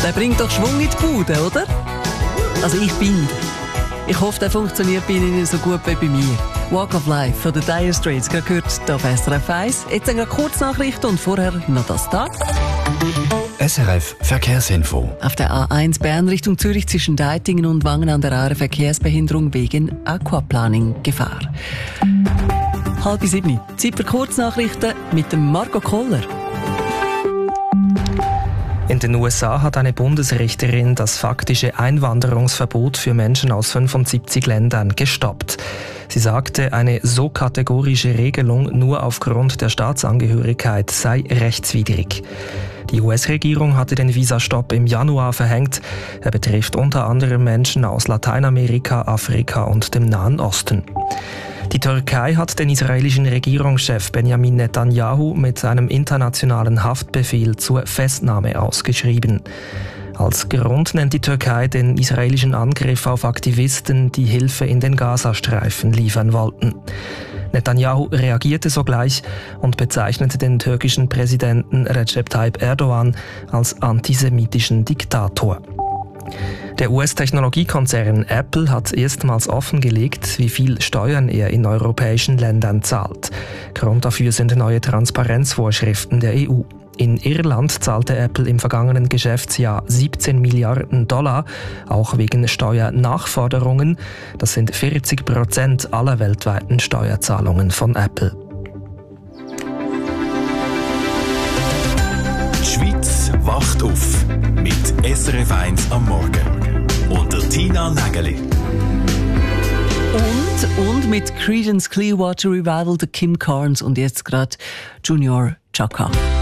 Der bringt doch Schwung in die Bude, oder? Also ich bin. Ich hoffe, der funktioniert bei Ihnen so gut wie bei mir. Walk of Life von den Dire Straits, gerade gehört hier auf SRF 1. Jetzt eine Kurznachricht und vorher noch das da. SRF Verkehrsinfo. Auf der A1 Bern Richtung Zürich zwischen Deitingen und Wangen an der Aare Verkehrsbehinderung wegen Aquaplaning-Gefahr. 6:30. Zeit für Kurznachrichten mit dem Marco Koller. In den USA hat eine Bundesrichterin das faktische Einwanderungsverbot für Menschen aus 75 Ländern gestoppt. Sie sagte, eine so kategorische Regelung nur aufgrund der Staatsangehörigkeit sei rechtswidrig. Die US-Regierung hatte den Visastopp im Januar verhängt. Er betrifft unter anderem Menschen aus Lateinamerika, Afrika und dem Nahen Osten. Die Türkei hat den israelischen Regierungschef Benjamin Netanyahu mit einem internationalen Haftbefehl zur Festnahme ausgeschrieben. Als Grund nennt die Türkei den israelischen Angriff auf Aktivisten, die Hilfe in den Gazastreifen liefern wollten. Netanyahu reagierte sogleich und bezeichnete den türkischen Präsidenten Recep Tayyip Erdogan als antisemitischen Diktator. Der US-Technologiekonzern Apple hat erstmals offengelegt, wie viel Steuern er in europäischen Ländern zahlt. Grund dafür sind neue Transparenzvorschriften der EU. In Irland zahlte Apple im vergangenen Geschäftsjahr 17 Milliarden $, auch wegen Steuernachforderungen. Das sind 40% aller weltweiten Steuerzahlungen von Apple. Die Schweiz wacht auf mit SRF 1 am Morgen. Und der Tina Nägeli. Und mit Creedence Clearwater Revival, der Kim Carnes und jetzt gerade Junior Chaka.